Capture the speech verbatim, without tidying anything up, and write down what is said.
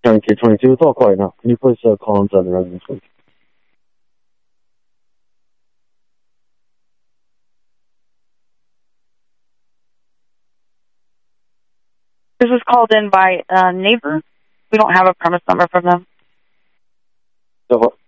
County K twenty-two, it's all quiet now. Can you place uh, call inside the residence, please? This was called in by a neighbor. We don't have a premise number from them. So,